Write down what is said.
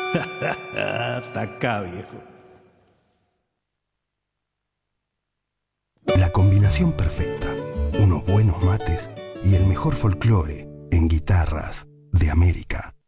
Hasta acá, viejo. La combinación perfecta. Unos buenos mates y el mejor folclore en guitarras de América.